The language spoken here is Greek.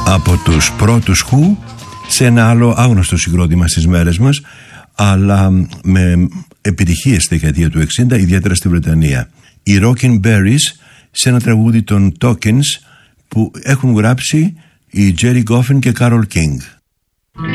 από τους πρώτους Who σε ένα άλλο άγνωστο συγκρότημα στις μέρες μας, αλλά με επιτυχίες στη δεκαετία του 60, ιδιαίτερα στη Βρετανία. Οι Rockin' Berries σε ένα τραγούδι των Tokens που έχουν γράψει οι Jerry Goffin και Carole King.